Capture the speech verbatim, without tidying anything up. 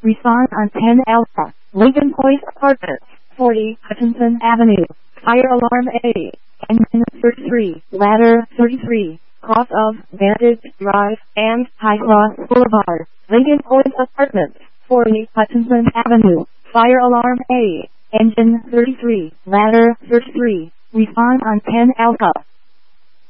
Respond on ten Alpha, Lincoln Point Apartments, forty Hutchinson Avenue. Fire alarm A. Engine thirty-three, ladder thirty-three, cross of Vantage Drive and High Cross Boulevard. Lincoln Point Apartments, forty Hutchinson Avenue. Fire alarm A. Engine thirty-three, ladder thirty-three. Respond on ten Alpha.